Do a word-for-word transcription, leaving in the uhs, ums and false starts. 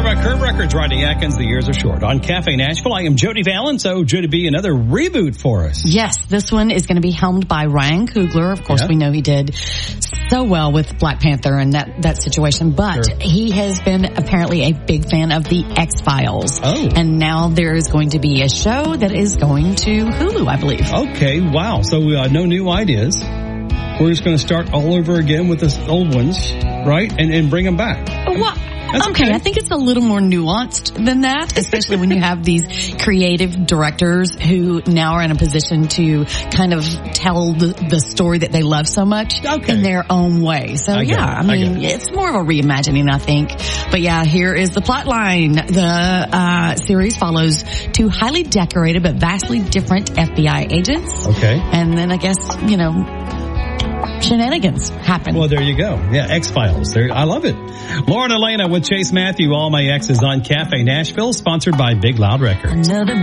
by Curb Records, writing Atkins, The Years Are Short. On Cafe Nashville, I am Jody Fallon. So, Jody B, another reboot for us. Yes, this one is going to be helmed by Ryan Coogler. Of course, yeah. we know he did so well with Black Panther and that, that situation. But sure. he has been apparently a big fan of the X-Files. Oh. And now there is going to be a show that is going to Hulu, I believe. Okay, wow. So, uh, no new ideas. We're just going to start all over again with the old ones, right? And, and bring them back. Well, okay. okay, I think it's a little more nuanced than that, especially when you have these creative directors who now are in a position to kind of tell the, the story that they love so much okay. in their own way. So, I yeah, I mean, I it's more of a reimagining, I think. But, yeah, here is the plot line. The uh, series follows two highly decorated but vastly different F B I agents. Okay. And then I guess, you know, shenanigans happen. Well, there you go. Yeah, X-Files. There, I love it. Lauren Elena with Chase Matthew, All My Exes on Cafe Nashville, sponsored by Big Loud Records. Another